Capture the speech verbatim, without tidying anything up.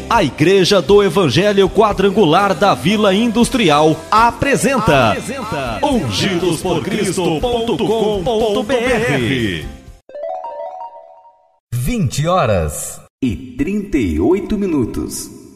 A Igreja do Evangelho Quadrangular da Vila Industrial apresenta, apresenta ungidos por cristo ponto com ponto b r. vinte horas e trinta e oito minutos.